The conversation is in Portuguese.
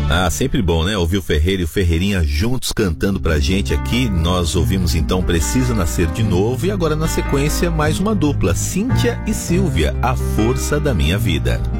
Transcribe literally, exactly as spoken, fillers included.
Ah, sempre bom, né? Ouvir o Ferreira e o Ferreirinha juntos cantando pra gente aqui. Nós ouvimos então Precisa Nascer de Novo e agora na sequência mais uma dupla, Cíntia e Silvia, A Força da Minha Vida.